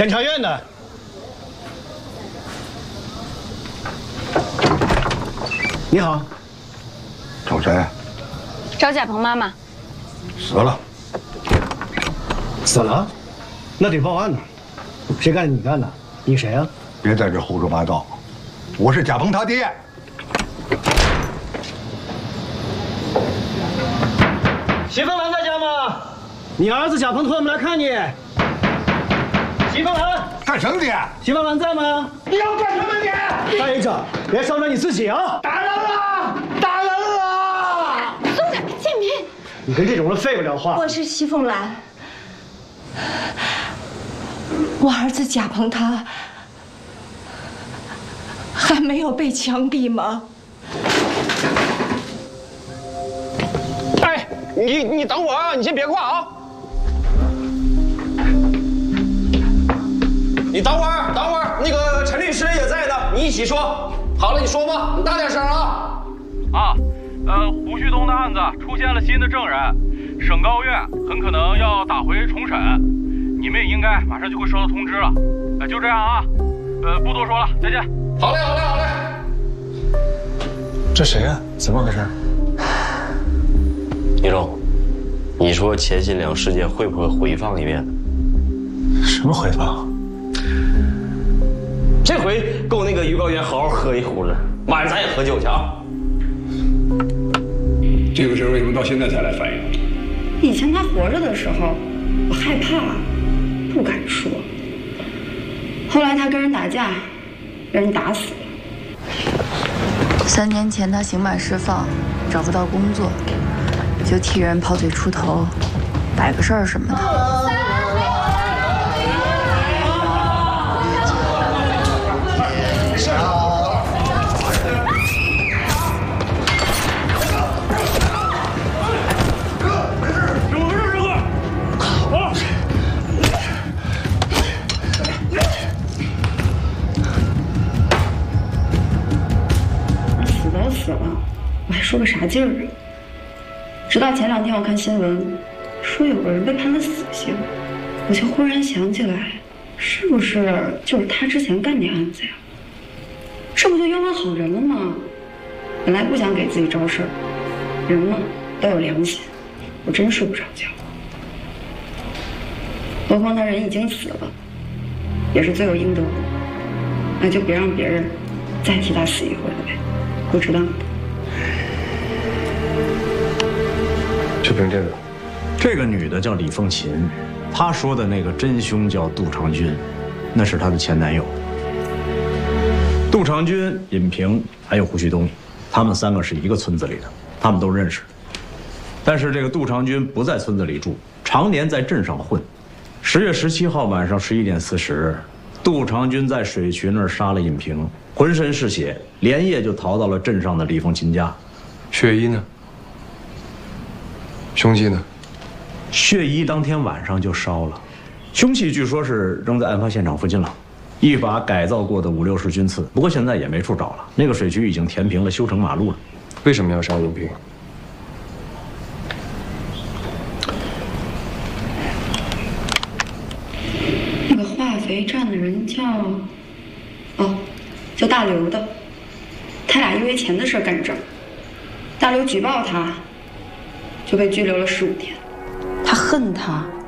检察院的。你好， 找谁？ 找贾鹏妈妈。 死了。 死了？那得报案呢。谁干的？你干的？你谁啊？ 别在这胡说八道，我是贾鹏他爹。 席凤兰在家吗？你儿子贾鹏托我们来看你。席凤兰， 干什么你？ 席凤兰在吗？ 你要干什么你？ 大姨丈，别伤着你自己啊！ 打人了！打人了！ 松开，建平， 你跟这种人废不了话。 我是席凤兰，我儿子贾鹏他还没有被枪毙吗？ 哎，你等会儿啊，你先别挂啊！ 你等会儿，那个陈律师也在呢，你一起说。好了，你说吧，你大点声啊！ 胡旭东的案子出现了新的证人，省高院很可能要打回重审，你们也应该马上就会收到通知了。就这样啊，不多说了，再见。 好嘞。 这谁呀？怎么回事？ 倪总，你说钱新良事件会不会回放一遍？ 什么回放？ 这回够那个于高原好好喝一壶了，晚上咱也喝酒去啊！ 这个事为什么到现在才来反映？ 以前他活着的时候，我害怕，不敢说。后来他跟人打架，被人打死了。 3年前他刑满释放，找不到工作，就替人跑腿出头，摆个事儿什么的。 死了，我还说个啥劲儿啊？直到前2天我看新闻，说有个人被判了死刑，我就忽然想起来，是不是就是他之前干的案子呀？这不就冤枉好人了吗？本来不想给自己招事儿，人嘛都有良心，我真睡不着觉。何况他人已经死了，也是罪有应得，那就别让别人再替他死一回了呗。不值当的。 就凭这个，这个女的叫李凤琴，她说的那个真凶叫杜长军，那是她的前男友。杜长军、尹平还有胡旭东，他们3个是一个村子里的，他们都认识。但是这个杜长军不在村子里住，常年在镇上混。10月17号晚上11点40，杜长军在水渠那儿杀了尹平，浑身是血，连夜就逃到了镇上的李凤琴家。 血衣呢？凶器呢？ 血衣当天晚上就烧了，凶器据说是扔在案发现场附近了，一把改造过的5、60军刺，不过现在也没处找了。那个水渠已经填平了，修成马路了。 为什么要杀尹平？ 那个化肥站的人叫大刘的，他俩因为钱的事干仗，大刘举报他，就被拘留了15天。他恨他，